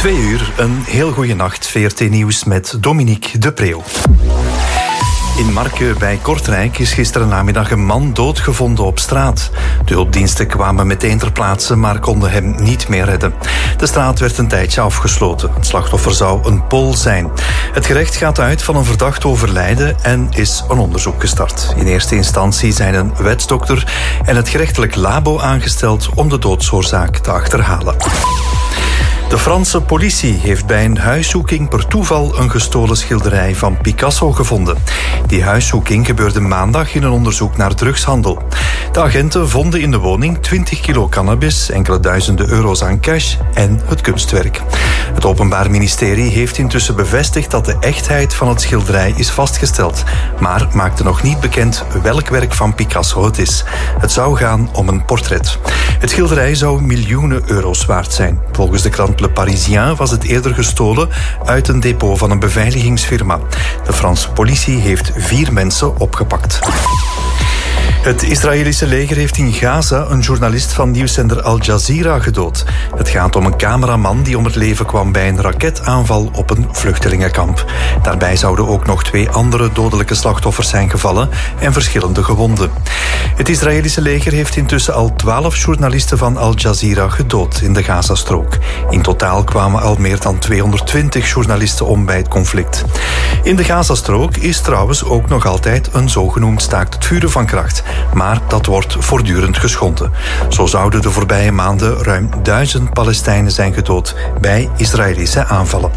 2 uur, een heel goede nacht. VRT Nieuws met Dominique de Preeuw. In Marken bij Kortrijk is gisteren namiddag een man doodgevonden op straat. De hulpdiensten kwamen meteen ter plaatse, maar konden hem niet meer redden. De straat werd een tijdje afgesloten. Het slachtoffer zou een Pool zijn. Het gerecht gaat uit van een verdacht overlijden en is een onderzoek gestart. In eerste instantie zijn een wetsdokter en het gerechtelijk labo aangesteld om de doodsoorzaak te achterhalen. De Franse politie heeft bij een huiszoeking per toeval een gestolen schilderij van Picasso gevonden. Die huiszoeking gebeurde maandag in een onderzoek naar drugshandel. De agenten vonden in de woning 20 kilo cannabis, enkele duizenden euro's aan cash en het kunstwerk. Het Openbaar Ministerie heeft intussen bevestigd dat de echtheid van het schilderij is vastgesteld, maar maakte nog niet bekend welk werk van Picasso het is. Het zou gaan om een portret. Het schilderij zou miljoenen euro's waard zijn. Volgens de krant Le Parisien was het eerder gestolen uit een depot van een beveiligingsfirma. De Franse politie heeft 4 mensen opgepakt. Het Israëlische leger heeft in Gaza een journalist van nieuwszender Al Jazeera gedood. Het gaat om een cameraman die om het leven kwam bij een raketaanval op een vluchtelingenkamp. Daarbij zouden ook nog 2 andere dodelijke slachtoffers zijn gevallen en verschillende gewonden. Het Israëlische leger heeft intussen al 12 journalisten van Al Jazeera gedood in de Gazastrook. In totaal kwamen al meer dan 220 journalisten om bij het conflict. In de Gazastrook is trouwens ook nog altijd een zogenoemd staakt het vuren van kracht. Maar dat wordt voortdurend geschonden. Zo zouden de voorbije maanden ruim 1000 Palestijnen zijn gedood bij Israëlische aanvallen.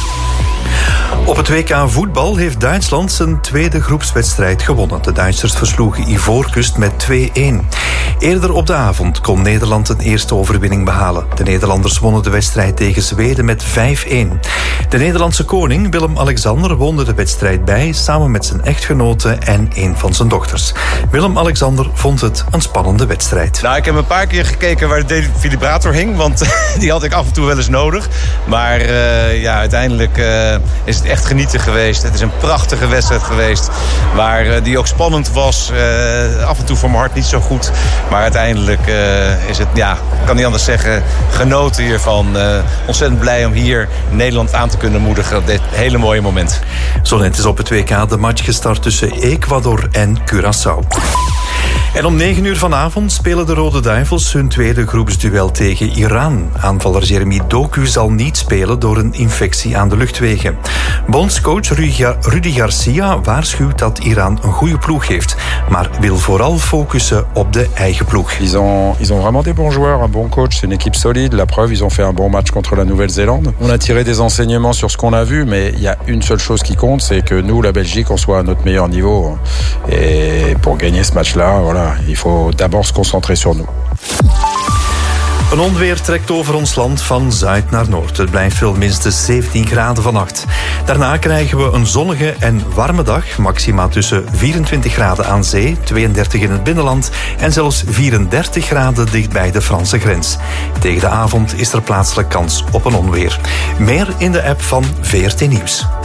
Op het WK voetbal heeft Duitsland zijn tweede groepswedstrijd gewonnen. De Duitsers versloegen Ivoorkust met 2-1. Eerder op de avond kon Nederland een eerste overwinning behalen. De Nederlanders wonnen de wedstrijd tegen Zweden met 5-1. De Nederlandse koning Willem-Alexander woonde de wedstrijd bij, samen met zijn echtgenote en een van zijn dochters. Willem-Alexander vond het een spannende wedstrijd. Nou, ik heb een paar keer gekeken waar de defibrillator hing, want die had ik af en toe wel eens nodig. Maar uiteindelijk is het echt genieten geweest. Het is een prachtige wedstrijd geweest, waar die ook spannend was. Af en toe voor mijn hart niet zo goed. Maar uiteindelijk is het, ik kan niet anders zeggen, genoten hiervan. Ontzettend blij om hier Nederland aan te kunnen moedigen op dit hele mooie moment. Zo net is op het WK de match gestart tussen Ecuador en Curaçao. En om 9 uur vanavond spelen de Rode Duivels hun tweede groepsduel tegen Iran. Aanvaller Jeremy Doku zal niet spelen door een infectie aan de luchtwegen. Bondscoach Rudy Garcia waarschuwt dat Iran een goede ploeg heeft, maar wil vooral focussen op de eigen ploeg. Ils ont vraiment des bons joueurs, un bon coach, c'est une équipe solide. La preuve, ils ont fait un bon match contre la Nouvelle-Zélande. On a tiré des enseignements sur ce qu'on a vu, mais il y a une seule chose qui compte, c'est que nous, la Belgique, on soit à notre meilleur niveau. Et pour gagner ce match-là, voilà, il faut d'abord se concentrer sur nous. Een onweer trekt over ons land van zuid naar noord. Het blijft wel minstens 17 graden vannacht. Daarna krijgen we een zonnige en warme dag. Maxima tussen 24 graden aan zee, 32 in het binnenland en zelfs 34 graden dicht bij de Franse grens. Tegen de avond is er plaatselijk kans op een onweer. Meer in de app van VRT Nieuws.